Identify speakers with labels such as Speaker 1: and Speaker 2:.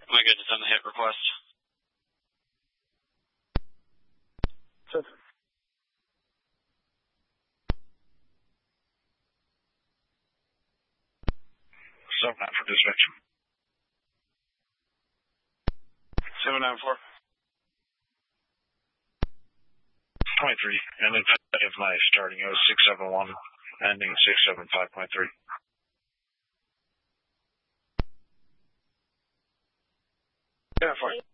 Speaker 1: Am I good to send the hit request?
Speaker 2: Sir.
Speaker 3: 7-9 for dispatch.
Speaker 1: 794.
Speaker 3: 23, and then I have my starting 0671, ending 675.3.
Speaker 1: Yeah, 4.